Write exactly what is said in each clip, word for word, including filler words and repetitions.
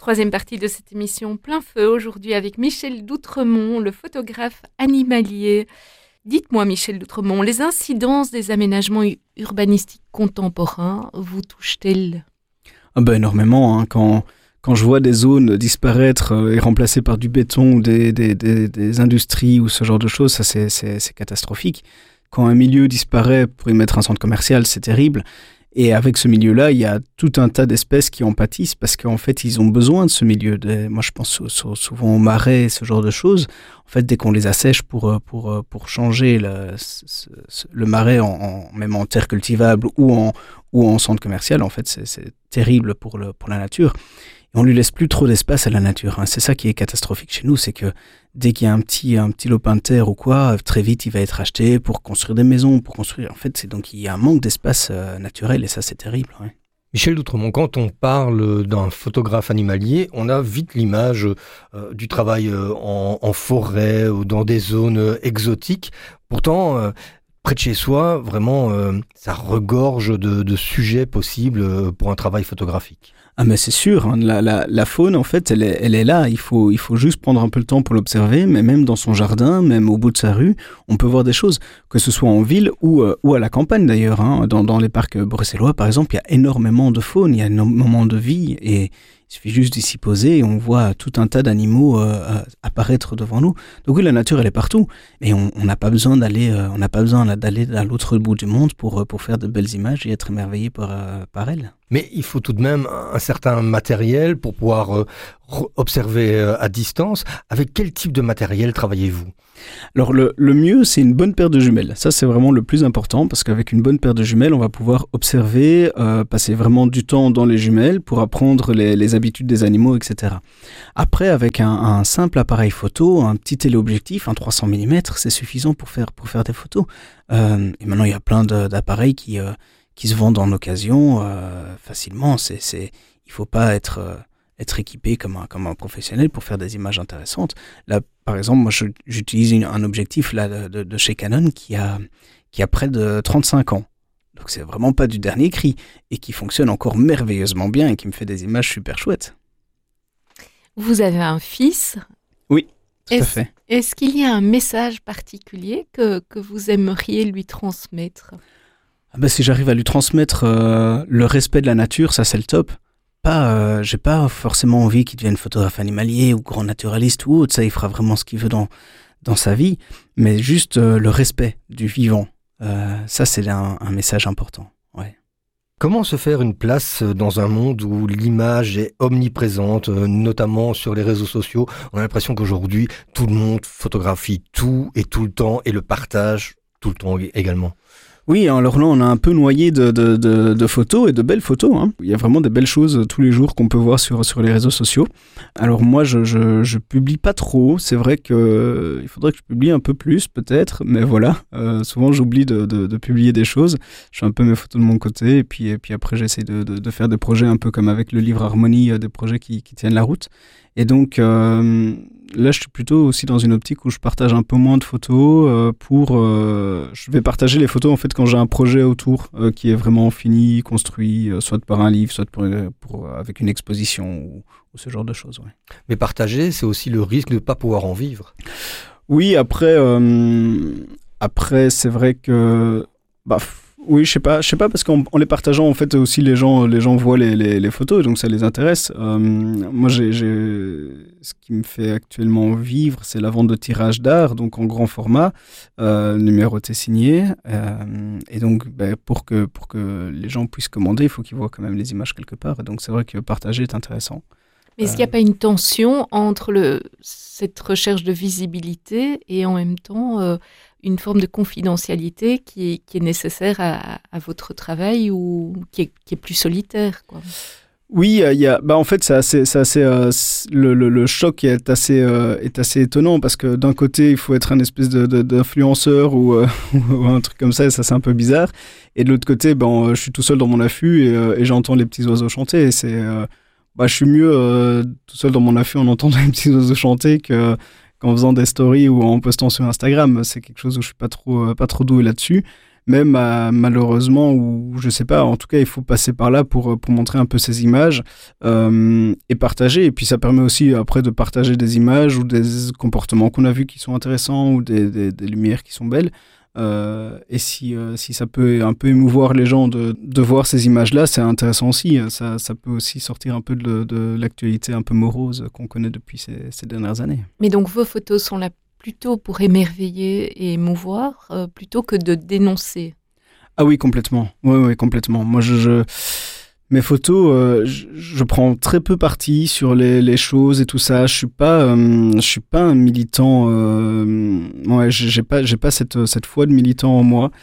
Troisième partie de cette émission Plein Feu, aujourd'hui avec Michel D'Outremont, le photographe animalier. Dites-moi Michel D'Outremont, les incidences des aménagements u- urbanistiques contemporains vous touchent-elles ? Ah ben énormément, hein. quand, quand je vois des zones disparaître euh, et remplacées par du béton, des, des, des, des industries ou ce genre de choses, ça c'est, c'est, c'est catastrophique. Quand un milieu disparaît pour y mettre un centre commercial, c'est terrible. Et avec ce milieu-là, il y a tout un tas d'espèces qui en pâtissent parce qu'en fait, ils ont besoin de ce milieu. De, moi, je pense sou- sou- souvent aux marais, ce genre de choses. En fait, dès qu'on les assèche pour, pour, pour changer le, ce- ce- le marais, en, en, même en terre cultivable ou en, ou en centre commercial, en fait, c'est, c'est terrible pour, le, pour la nature. Et on lui laisse plus trop d'espace à la nature, hein. C'est ça qui est catastrophique chez nous, c'est que dès qu'il y a un petit, un petit lopin de terre ou quoi, très vite il va être acheté pour construire des maisons, pour construire. En fait, c'est donc il y a un manque d'espace euh, naturel et ça c'est terrible. Ouais. Michel D'Outremont, quand on parle d'un photographe animalier, on a vite l'image euh, du travail euh, en, en forêt ou dans des zones euh, exotiques. Pourtant, euh, près de chez soi, vraiment, euh, ça regorge de, de sujets possibles euh, pour un travail photographique. Ah mais c'est sûr, hein, la, la, la faune en fait elle est, elle est là, il faut, il faut juste prendre un peu le temps pour l'observer, mais même dans son jardin, même au bout de sa rue, on peut voir des choses, que ce soit en ville ou, euh, ou à la campagne d'ailleurs, hein. dans, dans les parcs bruxellois par exemple, il y a énormément de faune, il y a énormément de vie et il suffit juste d'y s'y poser et on voit tout un tas d'animaux euh, apparaître devant nous. Donc oui, la nature elle est partout, et on n'a pas besoin d'aller, euh, on n'a pas besoin d'aller à l'autre bout du monde pour, pour faire de belles images et être émerveillé par, euh, par elles. Mais il faut tout de même un certain matériel pour pouvoir euh, observer euh, à distance. Avec quel type de matériel travaillez-vous ? Alors le, le mieux, c'est une bonne paire de jumelles. Ça, c'est vraiment le plus important parce qu'avec une bonne paire de jumelles, on va pouvoir observer, euh, passer vraiment du temps dans les jumelles pour apprendre les, les habitudes des animaux, et cetera. Après, avec un, un simple appareil photo, un petit téléobjectif, un trois cents millimètres, c'est suffisant pour faire, pour faire des photos. Euh, et maintenant, il y a plein de, d'appareils qui... Euh, qui se vendent en occasion euh, facilement. C'est, c'est, il faut pas être, euh, être équipé comme un, comme un professionnel pour faire des images intéressantes. Là, par exemple, moi, je, j'utilise une, un objectif là, de, de chez Canon qui a, qui a près de trente-cinq ans. Donc, c'est vraiment pas du dernier cri et qui fonctionne encore merveilleusement bien et qui me fait des images super chouettes. Vous avez un fils ? Oui, tout est-ce, à fait. Est-ce qu'il y a un message particulier que, que vous aimeriez lui transmettre ? Ah bah, si j'arrive à lui transmettre euh, le respect de la nature, ça c'est le top. Pas, euh, j'ai pas forcément envie qu'il devienne photographe animalier ou grand naturaliste ou autre, ça il fera vraiment ce qu'il veut dans, dans sa vie, mais juste euh, le respect du vivant, euh, ça c'est un, un message important. Ouais. Comment se faire une place dans un monde où l'image est omniprésente, notamment sur les réseaux sociaux ? On a l'impression qu'aujourd'hui, tout le monde photographie tout et tout le temps et le partage tout le temps également. Oui, alors là, on a un peu noyé de, de, de, de photos et de belles photos, hein. Il y a vraiment des belles choses tous les jours qu'on peut voir sur, sur les réseaux sociaux. Alors moi, je, je, je publie pas trop. C'est vrai que il faudrait que je publie un peu plus, peut-être. Mais voilà, euh, souvent j'oublie de, de, de publier des choses. Je fais un peu mes photos de mon côté. Et puis, et puis après, j'essaie de, de, de faire des projets un peu comme avec le livre Harmonie, des projets qui, qui tiennent la route. Et donc... Euh, Là, je suis plutôt aussi dans une optique où je partage un peu moins de photos euh, pour... Euh, je vais partager les photos en fait quand j'ai un projet autour euh, qui est vraiment fini, construit, euh, soit par un livre, soit pour, pour, avec une exposition ou, ou ce genre de choses. Ouais. Mais partager, c'est aussi le risque de ne pas pouvoir en vivre. Oui, après, euh, après c'est vrai que... Bah, oui, je sais pas, je sais pas parce qu'en en les partageant en fait aussi les gens, les gens voient les, les, les photos et donc ça les intéresse. Euh, moi, j'ai, j'ai, ce qui me fait actuellement vivre, c'est la vente de tirages d'art, donc en grand format, euh, numéroté signé. Euh, et donc, ben, pour que pour que les gens puissent commander, il faut qu'ils voient quand même les images quelque part. Et donc, c'est vrai que partager est intéressant. Mais est-ce qu'il n'y a pas une tension entre le, cette recherche de visibilité et en même temps euh, une forme de confidentialité qui est, qui est nécessaire à, à votre travail ou qui est, qui est plus solitaire, quoi ? Oui, il y a, bah en fait, c'est assez, c'est assez, euh, le, le, le choc est assez, euh, est assez étonnant parce que d'un côté, il faut être un espèce de, de, d'influenceur ou, euh, ou un truc comme ça, et ça c'est un peu bizarre. Et de l'autre côté, ben, je suis tout seul dans mon affût et, euh, et j'entends les petits oiseaux chanter. Et c'est, euh, bah, je suis mieux euh, tout seul dans mon affût en entendant les petits oiseaux chanter que, qu'en faisant des stories ou en postant sur Instagram. C'est quelque chose où je suis pas trop, euh, pas trop doué là-dessus. même à, malheureusement, ou je sais pas, en tout cas, il faut passer par là pour, pour montrer un peu ces images euh, et partager. Et puis ça permet aussi après de partager des images ou des comportements qu'on a vus qui sont intéressants ou des, des, des lumières qui sont belles. Euh, et si, euh, si ça peut un peu émouvoir les gens de, de voir ces images-là, c'est intéressant aussi. Ça, ça peut aussi sortir un peu de, de l'actualité un peu morose qu'on connaît depuis ces, ces dernières années. Mais donc vos photos sont là plutôt pour émerveiller et émouvoir, euh, plutôt que de dénoncer. Ah oui, complètement. Oui, oui, complètement. Moi, je... je... Mes photos, euh, je, je prends très peu parti sur les, les choses et tout ça. Je suis pas, euh, je suis pas un militant. Euh, ouais, j'ai pas, j'ai pas cette cette foi de militant en moi.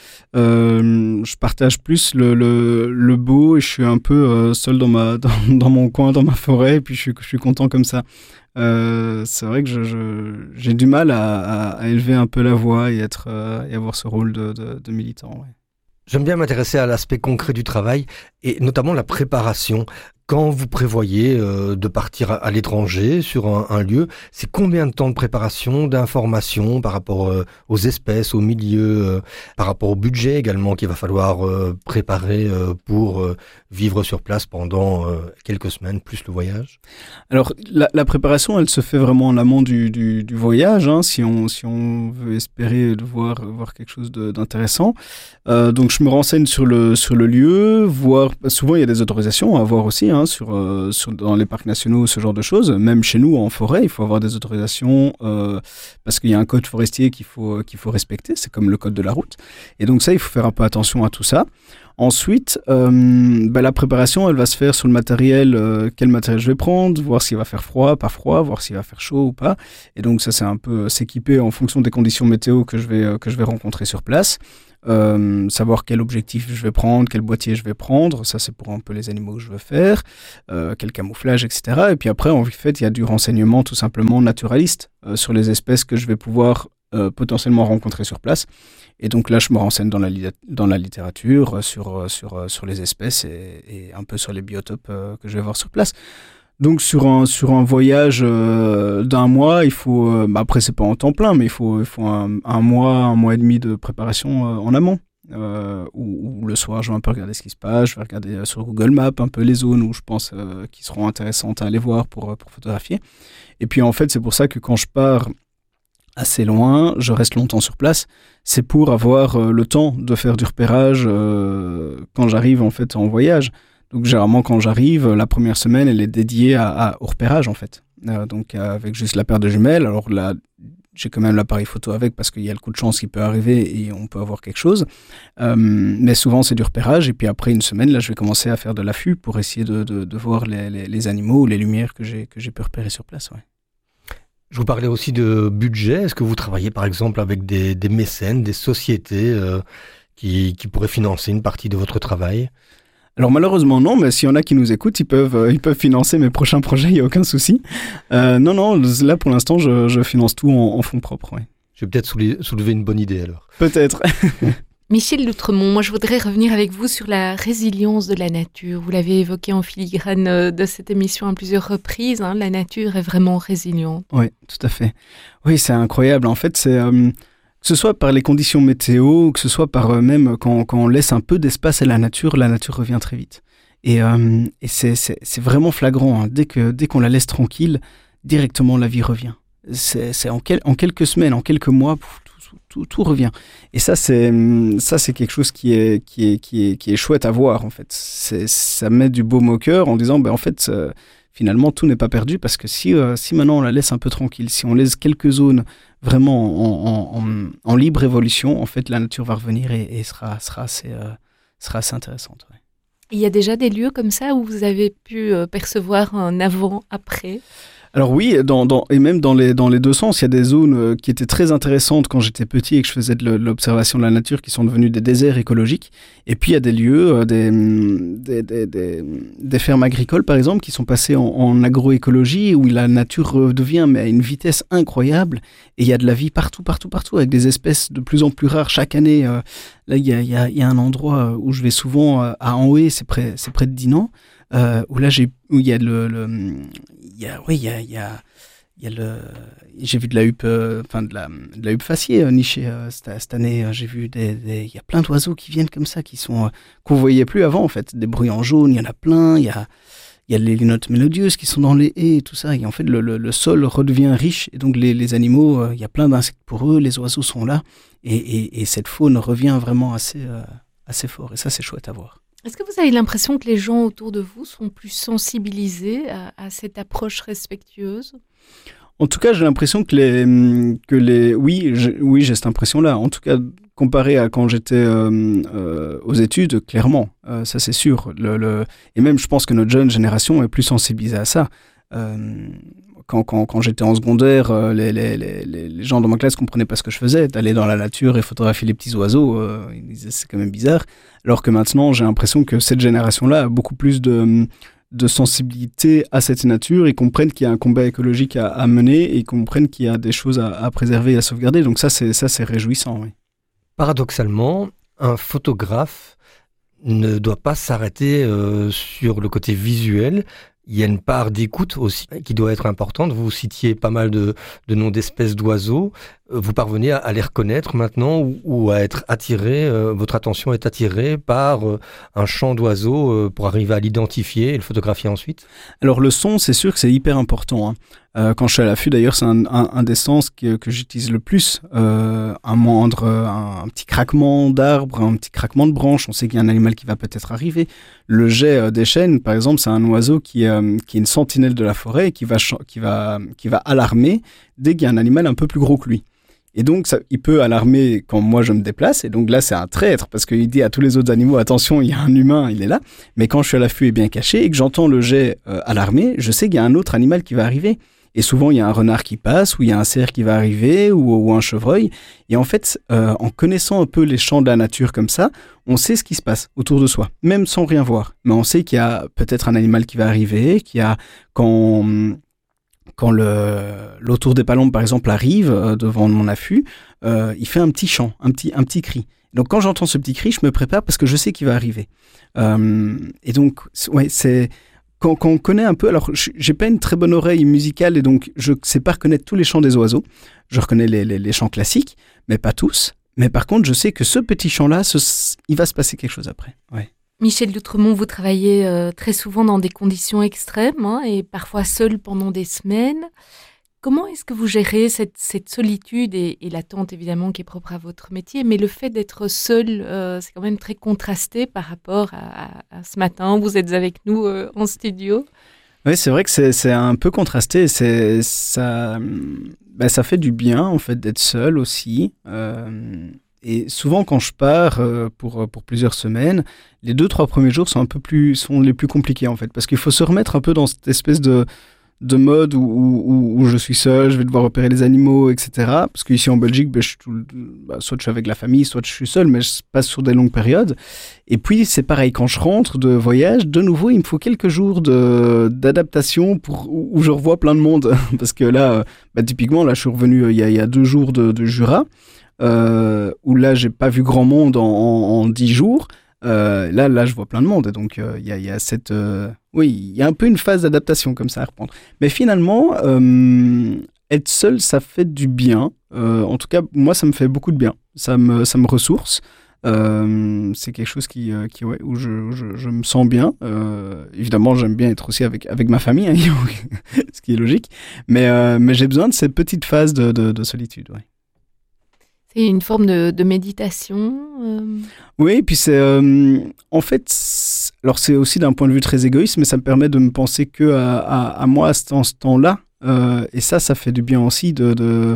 Euh, je partage plus le, le le beau et je suis un peu euh, seul dans ma dans, dans mon coin, dans ma forêt. Et puis je suis je suis content comme ça. Euh, c'est vrai que je, je j'ai du mal à, à, à élever un peu la voix et être euh, et avoir ce rôle de de, de militant. Ouais. J'aime bien m'intéresser à l'aspect concret du travail et notamment la préparation. Quand vous prévoyez euh, de partir à, à l'étranger sur un, un lieu, c'est combien de temps de préparation, d'information par rapport euh, aux espèces, aux milieux, euh, par rapport au budget également qu'il va falloir euh, préparer euh, pour euh, vivre sur place pendant euh, quelques semaines, plus le voyage? Alors, la, la préparation, elle se fait vraiment en amont du, du, du voyage, hein, si on, si on veut espérer de voir, voir quelque chose de, d'intéressant. Euh, donc, je me renseigne sur le, sur le lieu, voir, souvent il y a des autorisations à avoir aussi, hein, sur, euh, sur, dans les parcs nationaux, ce genre de choses. Même chez nous, en forêt, il faut avoir des autorisations euh, parce qu'il y a un code forestier qu'il faut, qu'il faut respecter, c'est comme le code de la route. Et donc ça, il faut faire un peu attention à tout ça. Ensuite, euh, bah, la préparation, elle va se faire sur le matériel, euh, quel matériel je vais prendre, voir s'il va faire froid, pas froid, voir s'il va faire chaud ou pas. Et donc ça, c'est un peu euh, s'équiper en fonction des conditions météo que je vais, euh, que je vais rencontrer sur place. Euh, savoir quel objectif je vais prendre, quel boîtier je vais prendre, ça c'est pour un peu les animaux que je veux faire, euh, quel camouflage, et cetera. Et puis après, en fait, il y a du renseignement tout simplement naturaliste euh, sur les espèces que je vais pouvoir euh, potentiellement rencontrer sur place. Et donc là, je me renseigne dans la, li- dans la littérature euh, sur, euh, sur, euh, sur les espèces et, et un peu sur les biotopes euh, que je vais voir sur place. Donc sur un, sur un voyage euh, d'un mois, il faut, euh, bah après c'est pas en temps plein, mais il faut, il faut un, un mois, un mois et demi de préparation euh, en amont. Euh, où, où le soir, je vais un peu regarder ce qui se passe, je vais regarder euh, sur Google Maps un peu les zones où je pense euh, qui seront intéressantes à aller voir pour, pour photographier. Et puis en fait, c'est pour ça que quand je pars assez loin, je reste longtemps sur place, c'est pour avoir euh, le temps de faire du repérage euh, quand j'arrive en fait en voyage. Donc généralement quand j'arrive, la première semaine elle est dédiée à, à, au repérage en fait. Euh, donc avec juste la paire de jumelles, alors là j'ai quand même l'appareil photo avec parce qu'il y a le coup de chance qui peut arriver et on peut avoir quelque chose. Euh, mais souvent c'est du repérage et puis après une semaine là je vais commencer à faire de l'affût pour essayer de, de, de voir les, les, les animaux ou les lumières que j'ai, que j'ai pu repérer sur place. Ouais. Je vous parlais aussi de budget. Est-ce que vous travaillez par exemple avec des, des mécènes, des sociétés euh, qui, qui pourraient financer une partie de votre travail ? Alors malheureusement non, mais s'il y en a qui nous écoutent, ils peuvent, euh, ils peuvent financer mes prochains projets, il n'y a aucun souci. Euh, non, non, là pour l'instant, je, je finance tout en, en fonds propres. Ouais. Je vais peut-être soulever, soulever une bonne idée alors. Peut-être. Michel Loutremont, moi je voudrais revenir avec vous sur la résilience de la nature. Vous l'avez évoqué en filigrane de cette émission à plusieurs reprises, hein, la nature est vraiment résiliente. Oui, tout à fait. Oui, c'est incroyable. En fait, c'est... Euh... Que ce soit par les conditions météo, que ce soit par euh, même quand, quand on laisse un peu d'espace à la nature, la nature revient très vite. Et, euh, et c'est, c'est, c'est vraiment flagrant. Hein. Dès, que, dès qu'on la laisse tranquille, directement la vie revient. C'est, c'est en, quel, en quelques semaines, en quelques mois, tout, tout, tout revient. Et ça, c'est, ça, c'est quelque chose qui est, qui est, qui est, qui est chouette à voir. En fait. C'est, ça met du baume au cœur en disant, ben, en fait, euh, finalement, tout n'est pas perdu parce que si, euh, si maintenant on la laisse un peu tranquille, si on laisse quelques zones vraiment en, en, en, en libre évolution, en fait, la nature va revenir et, et sera, sera, assez, euh, sera assez intéressante. Ouais. Il y a déjà des lieux comme ça où vous avez pu euh, percevoir un avant-après ? Alors oui, dans, dans, et même dans les, dans les deux sens, il y a des zones euh, qui étaient très intéressantes quand j'étais petit et que je faisais de l'observation de la nature qui sont devenus des déserts écologiques. Et puis il y a des lieux, euh, des, des, des, des, des fermes agricoles par exemple, qui sont passées en, en agroécologie où la nature redevient mais à une vitesse incroyable. Et il y a de la vie partout, partout, partout, avec des espèces de plus en plus rares chaque année. Euh, là, il y a, il y a, il y a un endroit où je vais souvent euh, à Anhoué, c'est près, c'est près de Dinan. Euh, où là j'ai où il y a le, le il y a oui il y a il y a il y a le, j'ai vu de la huppe, enfin euh, de la, de la huppe faciée euh, nichée euh, cette, cette année. Euh, j'ai vu des, des, il y a plein d'oiseaux qui viennent comme ça, qui sont euh, qu'on voyait plus avant en fait. Des bruyants jaunes, il y en a plein. Il y a, il y a les notes mélodieuses qui sont dans les haies et tout ça. Et en fait, le, le, le sol redevient riche et donc les, les animaux, euh, il y a plein d'insectes pour eux. Les oiseaux sont là et, et, et cette faune revient vraiment assez, euh, assez fort. Et ça, c'est chouette à voir. Est-ce que vous avez l'impression que les gens autour de vous sont plus sensibilisés à, à cette approche respectueuse ? En tout cas, j'ai l'impression que les, que les, oui, je, oui, j'ai cette impression-là. En tout cas, comparé à quand j'étais euh, euh, aux études, clairement, euh, ça c'est sûr. Le, le, et même, je pense que notre jeune génération est plus sensibilisée à ça. Euh, quand, quand, quand j'étais en secondaire, euh, les, les, les, les gens dans ma classe comprenaient pas ce que je faisais. D'aller dans la nature et photographier les petits oiseaux, euh, ils disaient c'est quand même bizarre. Alors que maintenant, j'ai l'impression que cette génération-là a beaucoup plus de de sensibilité à cette nature et comprennent qu'il y a un combat écologique à, à mener et comprennent qu'il y a des choses à, à préserver et à sauvegarder. Donc ça, c'est, ça, c'est réjouissant, oui. Paradoxalement, un photographe ne doit pas s'arrêter euh, sur le côté visuel. Il y a une part d'écoute aussi qui doit être importante. Vous citiez pas mal de, de noms d'espèces d'oiseaux. Vous parvenez à, à les reconnaître maintenant ou, ou à être attiré, euh, votre attention est attirée par euh, un chant d'oiseaux euh, pour arriver à l'identifier et le photographier ensuite ? Alors le son, c'est sûr que c'est hyper important. Hein. Euh, quand je suis à l'affût, d'ailleurs, c'est un, un, un des sens que, que j'utilise le plus. Euh, un moindre, un, un petit craquement d'arbre, un petit craquement de branche. On sait qu'il y a un animal qui va peut-être arriver. Le jet euh, des chênes, par exemple, c'est un oiseau qui, euh, qui est une sentinelle de la forêt et qui va, qui va, qui va alarmer dès qu'il y a un animal un peu plus gros que lui. Et donc, ça, il peut alarmer quand moi je me déplace. Et donc là, c'est un traître parce qu'il dit à tous les autres animaux, attention, il y a un humain, il est là. Mais quand je suis à l'affût et bien caché et que j'entends le jet euh, alarmer, je sais qu'il y a un autre animal qui va arriver. Et souvent, il y a un renard qui passe, ou il y a un cerf qui va arriver, ou, ou un chevreuil. Et en fait, euh, en connaissant un peu les champs de la nature comme ça, on sait ce qui se passe autour de soi, même sans rien voir. Mais on sait qu'il y a peut-être un animal qui va arriver, qu'il y a quand... Quand le, l'autour des palombes, par exemple, arrive euh, devant mon affût, euh, il fait un petit chant, un petit, un petit cri. Donc, quand j'entends ce petit cri, je me prépare parce que je sais qu'il va arriver. Euh, et donc, ouais, c'est quand, quand on connaît un peu. Alors, j'ai pas une très bonne oreille musicale et donc je sais pas reconnaître tous les chants des oiseaux. Je reconnais les, les, les chants classiques, mais pas tous. Mais par contre, je sais que ce petit chant-là, ce, il va se passer quelque chose après. Ouais. Michel D'Outremont, vous travaillez euh, très souvent dans des conditions extrêmes hein, et parfois seul pendant des semaines. Comment est-ce que vous gérez cette, cette solitude et, et l'attente évidemment qui est propre à votre métier, mais le fait d'être seul, euh, c'est quand même très contrasté par rapport à, à, à ce matin. Vous êtes avec nous euh, en studio. Oui, c'est vrai que c'est, c'est un peu contrasté. C'est, ça, ben, ça fait du bien en fait d'être seul aussi. Euh... Et souvent, quand je pars euh, pour, pour plusieurs semaines, les deux, trois premiers jours sont un peu plus, sont les plus compliqués, en fait. Parce qu'il faut se remettre un peu dans cette espèce de, de mode où, où, où je suis seul, je vais devoir repérer les animaux, et cetera. Parce qu'ici, en Belgique, ben, je suis tout, bah, soit je suis avec la famille, soit je suis seul, mais je passe sur des longues périodes. Et puis, c'est pareil, quand je rentre de voyage, de nouveau, il me faut quelques jours de, d'adaptation pour, où je revois plein de monde. Parce que là, bah, typiquement, là, je suis revenu euh, il y a, il y a deux jours de, de Jura. Euh, où là j'ai pas vu grand monde en, en, en dix jours, euh, là là je vois plein de monde et donc il euh, y, a, y a cette euh, oui il y a un peu une phase d'adaptation comme ça à reprendre, mais finalement euh, être seul ça fait du bien, euh, en tout cas moi ça me fait beaucoup de bien, ça me, ça me ressource, euh, c'est quelque chose qui, euh, qui ouais, où je, je, je me sens bien, euh, évidemment j'aime bien être aussi avec, avec ma famille hein, ce qui est logique, mais, euh, mais j'ai besoin de ces petites phases de, de, de solitude, ouais. C'est une forme de, de méditation euh... Oui, et puis c'est... Euh, en fait, c'est, alors c'est aussi d'un point de vue très égoïste, mais ça me permet de me penser que à, à, à moi à ce, temps, ce temps-là. Euh, et ça, ça fait du bien aussi de, de,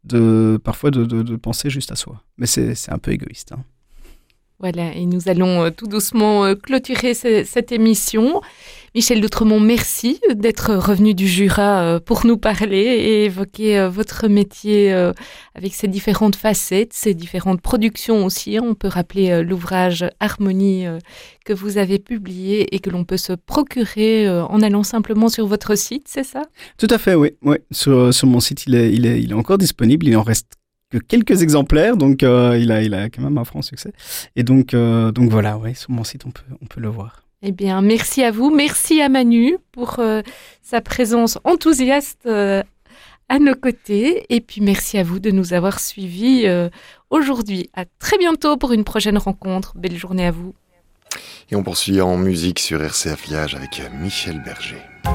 de parfois de, de, de penser juste à soi. Mais c'est, c'est un peu égoïste. Hein. Voilà, et nous allons euh, tout doucement euh, clôturer ce, cette émission. Michel D'Outremont, merci d'être revenu du Jura euh, pour nous parler et évoquer euh, votre métier euh, avec ses différentes facettes, ses différentes productions aussi. On peut rappeler euh, l'ouvrage Harmonie euh, que vous avez publié et que l'on peut se procurer euh, en allant simplement sur votre site, c'est ça ? Tout à fait, oui. oui. Sur, sur mon site, il est, il, est, il est encore disponible, il en reste que quelques exemplaires, donc euh, il, a, il a quand même un franc succès. Et donc, euh, donc voilà, ouais, sur mon site, on peut, on peut le voir. Eh bien, merci à vous. Merci à Manu pour euh, sa présence enthousiaste euh, à nos côtés. Et puis, merci à vous de nous avoir suivis euh, aujourd'hui. À très bientôt pour une prochaine rencontre. Belle journée à vous. Et on poursuit en musique sur R C F Liège avec Michel Berger.